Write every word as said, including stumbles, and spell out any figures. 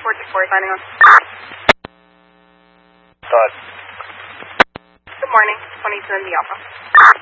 four two four, signing on. Todd. Good morning, twenty-two in the Alpha.